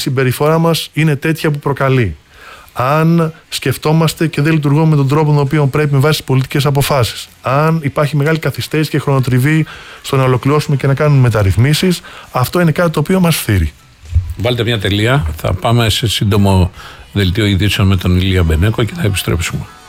συμπεριφορά μας είναι τέτοια που προκαλεί. Αν σκεφτόμαστε και δεν λειτουργούμε με τον τρόπο τον οποίο πρέπει με βάση τις πολιτικές αποφάσεις. Αν υπάρχει μεγάλη καθυστέρηση και χρονοτριβή στο να ολοκληρώσουμε και να κάνουμε μεταρρυθμίσεις, αυτό είναι κάτι το οποίο μας φθείρει. Βάλτε μια τελεία. Θα πάμε σε σύντομο δελτίο ειδήσεων με τον Ηλία Μπενέκο και θα επιστρέψουμε.